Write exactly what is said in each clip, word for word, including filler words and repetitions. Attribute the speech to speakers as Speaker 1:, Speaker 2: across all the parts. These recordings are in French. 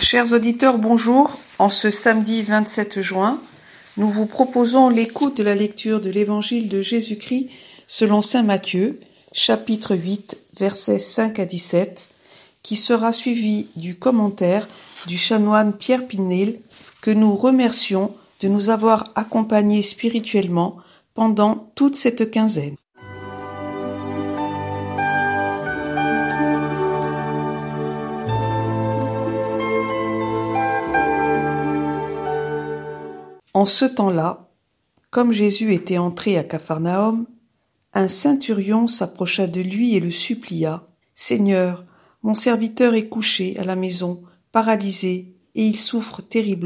Speaker 1: Chers auditeurs, bonjour. En ce samedi vingt-sept juin, nous vous proposons l'écoute de la lecture de l'Évangile de Jésus-Christ selon saint Matthieu, chapitre huit, versets cinq à dix-sept, qui sera suivi du commentaire du chanoine Pierre Pinel, que nous remercions de nous avoir accompagnés spirituellement pendant toute cette quinzaine. En ce temps-là, comme Jésus était entré à Capharnaüm, un centurion s'approcha de lui et le supplia. « Seigneur, mon serviteur est couché à la maison, paralysé, et il souffre terriblement. »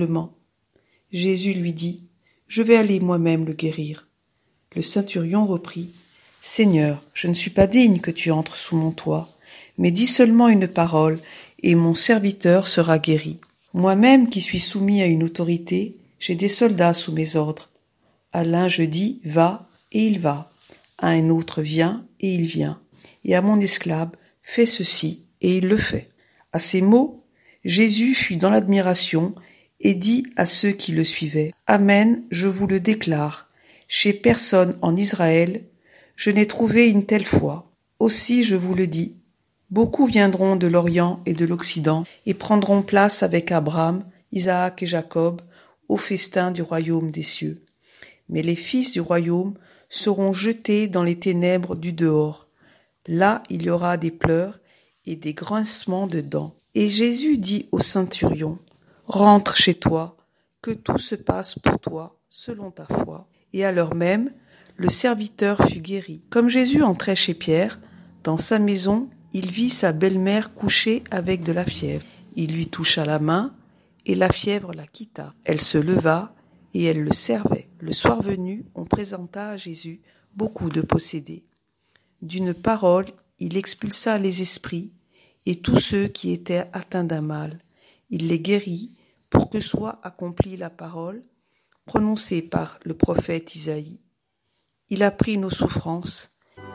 Speaker 1: Jésus lui dit, « Je vais aller moi-même le guérir. » Le centurion reprit, « Seigneur, je ne suis pas digne que tu entres sous mon toit, mais dis seulement une parole, et mon serviteur sera guéri. Moi-même qui suis soumis à une autorité, j'ai des soldats sous mes ordres. À l'un je dis « va » et il va. À un autre « viens » et il vient. Et à mon esclave « fais ceci » et il le fait. À ces mots, Jésus fut dans l'admiration et dit à ceux qui le suivaient « Amen, je vous le déclare, chez personne en Israël, je n'ai trouvé une telle foi. Aussi je vous le dis, beaucoup viendront de l'Orient et de l'Occident et prendront place avec Abraham, Isaac et Jacob, au festin du royaume des cieux. Mais les fils du royaume seront jetés dans les ténèbres du dehors. Là il y aura des pleurs et des grincements de dents. » Et Jésus dit au centurion, « Rentre chez toi, que tout se passe pour toi, selon ta foi. » Et à l'heure même, le serviteur fut guéri. Comme Jésus entrait chez Pierre, dans sa maison, il vit sa belle-mère couchée avec de la fièvre. Il lui toucha la main, et la fièvre la quitta. Elle se leva, et elle le servait. Le soir venu, on présenta à Jésus beaucoup de possédés. D'une parole, il expulsa les esprits, et tous ceux qui étaient atteints d'un mal. Il les guérit, pour que soit accomplie la parole, prononcée par le prophète Isaïe. Il a pris nos souffrances,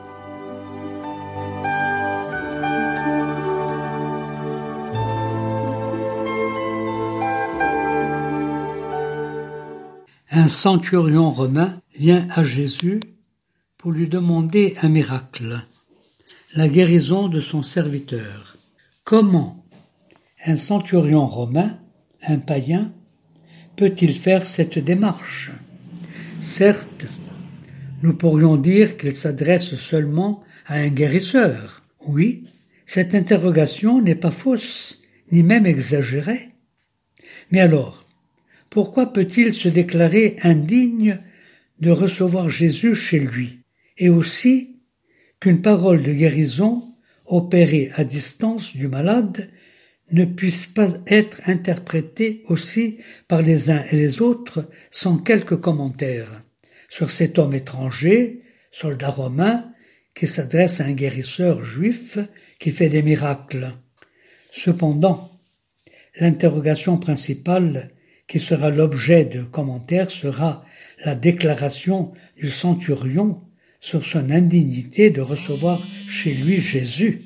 Speaker 2: Un centurion romain vient à Jésus pour lui demander un miracle, la guérison de son serviteur. Comment un centurion romain, un païen, peut-il faire cette démarche ? Certes, nous pourrions dire qu'il s'adresse seulement à un guérisseur. Oui, cette interrogation n'est pas fausse, ni même exagérée. Mais alors, pourquoi peut-il se déclarer indigne de recevoir Jésus chez lui, et aussi qu'une parole de guérison opérée à distance du malade ne puisse pas être interprétée aussi par les uns et les autres sans quelques commentaires sur cet homme étranger, soldat romain, qui s'adresse à un guérisseur juif qui fait des miracles. Cependant, l'interrogation principale qui sera l'objet de commentaires sera la déclaration du centurion sur son indignité de recevoir chez lui Jésus.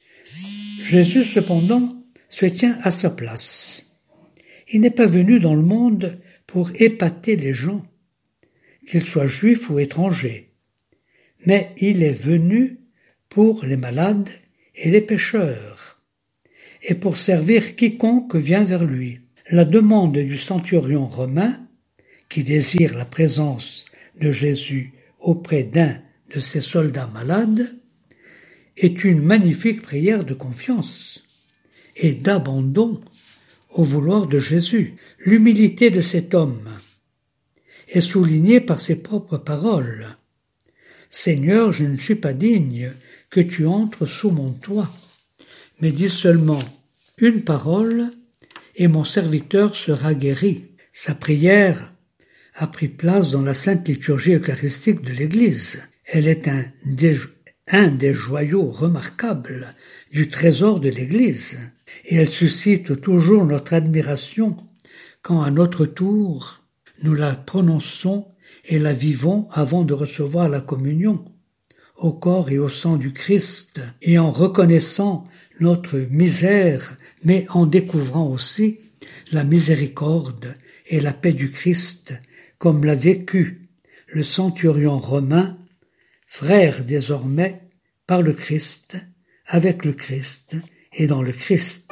Speaker 2: Jésus, cependant, se tient à sa place. Il n'est pas venu dans le monde pour épater les gens, qu'ils soient juifs ou étrangers, mais il est venu pour les malades et les pécheurs, et pour servir quiconque vient vers lui. La demande du centurion romain, qui désire la présence de Jésus auprès d'un de ses soldats malades, est une magnifique prière de confiance et d'abandon au vouloir de Jésus. L'humilité de cet homme est soulignée par ses propres paroles. « Seigneur, je ne suis pas digne que tu entres sous mon toit, mais dis seulement une parole et mon serviteur sera guéri. » Sa prière a pris place dans la sainte liturgie eucharistique de l'Église. Elle est un des, un des joyaux remarquables du trésor de l'Église, et elle suscite toujours notre admiration quand à notre tour nous la prononçons et la vivons avant de recevoir la communion, au corps et au sang du Christ, et en reconnaissant notre misère, mais en découvrant aussi la miséricorde et la paix du Christ, comme l'a vécu le centurion romain, frère désormais par le Christ, avec le Christ et dans le Christ.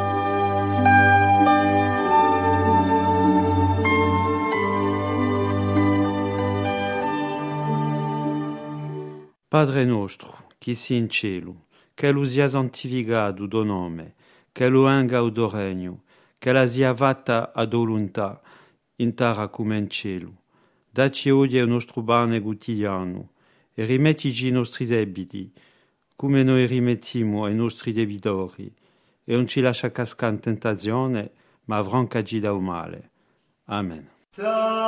Speaker 3: Padre nostro, chi si in cielo, che lo sia santificato tuo nome, che lo venga il tuo regno, che la sia fatta a tua volontà, in terra come in cielo. Dacci oggi il nostro pane quotidiano, e rimettici i nostri debiti, come noi rimettiamo ai nostri debitori, e non ci lascia cascare in tentazione, ma affrancaci dal male. Amen.